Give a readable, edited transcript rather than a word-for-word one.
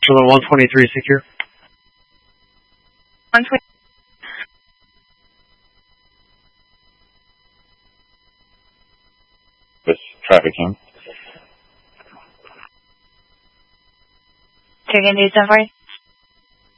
Angela 123 secure. 120. This traffic cam. Again, 874.